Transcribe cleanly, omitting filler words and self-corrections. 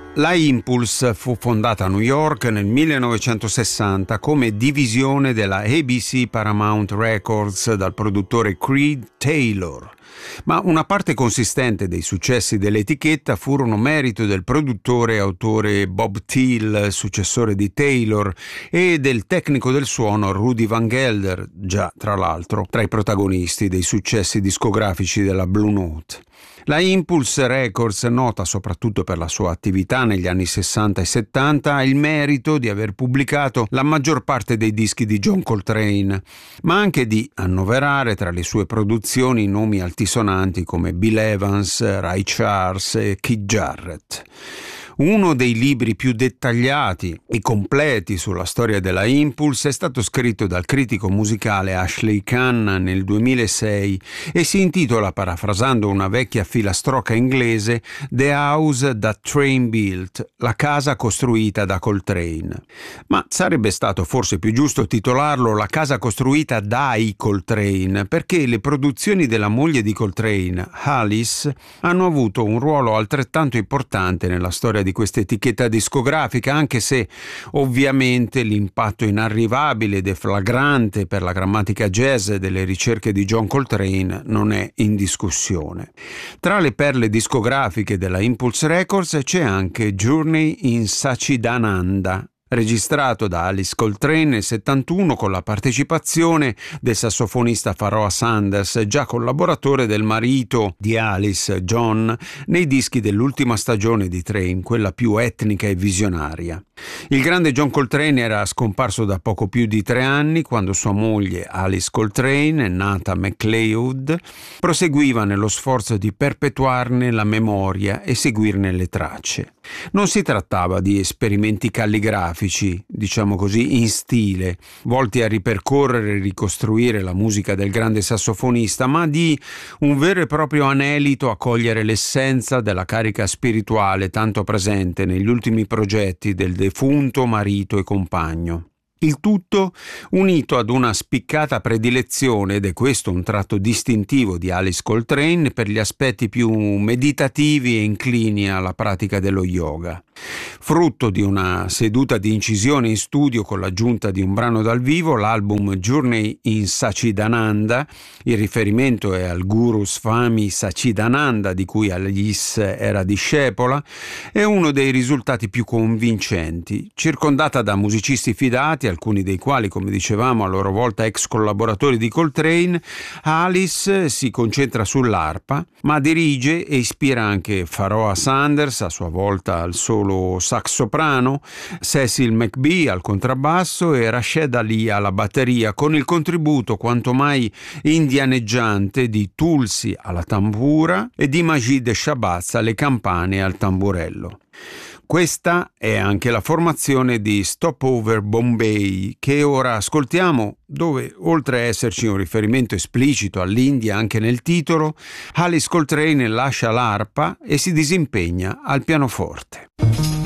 La Impulse fu fondata a New York nel 1960 come divisione della ABC Paramount Records dal produttore Creed Taylor, ma una parte consistente dei successi dell'etichetta furono merito del produttore e autore Bob Thiel, successore di Taylor, e del tecnico del suono Rudy Van Gelder, già tra l'altro tra i protagonisti dei successi discografici della Blue Note. La Impulse Records, nota soprattutto per la sua attività negli anni 60 e 70, ha il merito di aver pubblicato la maggior parte dei dischi di John Coltrane, ma anche di annoverare tra le sue produzioni nomi altisonanti come Bill Evans, Ray Charles e Keith Jarrett. Uno dei libri più dettagliati e completi sulla storia della Impulse è stato scritto dal critico musicale Ashley Khanna nel 2006 e si intitola, parafrasando una vecchia filastrocca inglese, The House That Train Built, la casa costruita da Coltrane. Ma sarebbe stato forse più giusto titolarlo La casa costruita dai Coltrane, perché le produzioni della moglie di Coltrane, Alice, hanno avuto un ruolo altrettanto importante nella storia di questa etichetta discografica, anche se ovviamente l'impatto inarrivabile ed efflagrante per la grammatica jazz delle ricerche di John Coltrane non è in discussione. Tra le perle discografiche della Impulse Records c'è anche Journey in Sachidananda, registrato da Alice Coltrane nel 71 con la partecipazione del sassofonista Pharoah Sanders, già collaboratore del marito di Alice, John, nei dischi dell'ultima stagione di Train, quella più etnica e visionaria. Il grande John Coltrane era scomparso da poco più di 3 anni quando sua moglie Alice Coltrane, nata MacLeod, proseguiva nello sforzo di perpetuarne la memoria e seguirne le tracce. Non si trattava di esperimenti calligrafici, diciamo così, in stile, volti a ripercorrere e ricostruire la musica del grande sassofonista, ma di un vero e proprio anelito a cogliere l'essenza della carica spirituale tanto presente negli ultimi progetti del defunto marito e compagno. Il tutto unito ad una spiccata predilezione, ed è questo un tratto distintivo di Alice Coltrane, per gli aspetti più meditativi e inclini alla pratica dello yoga. Frutto di una seduta di incisione in studio con l'aggiunta di un brano dal vivo, l'album Journey in Sachidananda, il riferimento è al guru Swami Sachidananda di cui Alice era discepola, è uno dei risultati più convincenti. Circondata da musicisti fidati, alcuni dei quali, come dicevamo, a loro volta ex collaboratori di Coltrane, Alice si concentra sull'arpa, ma dirige e ispira anche Pharoah Sanders, a sua volta al solo sax soprano, Cecil McBee al contrabbasso e Rashed Ali alla batteria, con il contributo quanto mai indianeggiante di Tulsi alla tambura e di Majid Shabazz alle campane e al tamburello. Questa è anche la formazione di Stopover Bombay, che ora ascoltiamo, dove, oltre a esserci un riferimento esplicito all'India anche nel titolo, Alice Coltrane lascia l'arpa e si disimpegna al pianoforte.